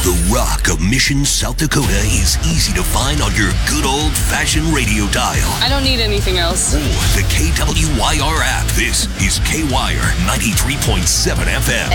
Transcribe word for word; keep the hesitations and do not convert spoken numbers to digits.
The rock of Mission, South Dakota is easy to find on your good old-fashioned radio dial. I don't need anything else. Or the K W Y R app. This is K-Wire ninety-three point seven F M.